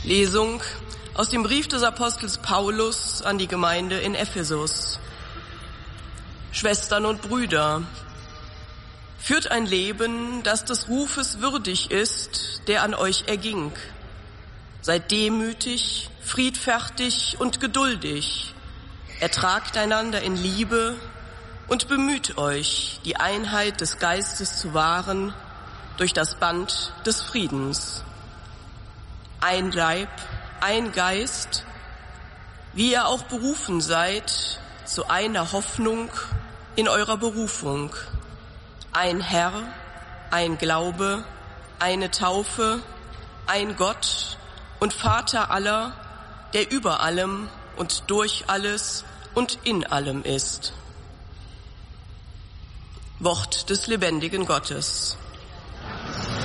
Lesung aus dem Brief des Apostels Paulus an die Gemeinde in Ephesus. Schwestern und Brüder, führt ein Leben, das des Rufes würdig ist, der an euch erging. Seid demütig, friedfertig und geduldig. Ertragt einander in Liebe und bemüht euch, die Einheit des Geistes zu wahren durch das Band des Friedens. Ein Leib, ein Geist, wie ihr auch berufen seid zu einer Hoffnung in eurer Berufung. Ein Herr, ein Glaube, eine Taufe, ein Gott und Vater aller, der über allem und durch alles und in allem ist. Wort des lebendigen Gottes.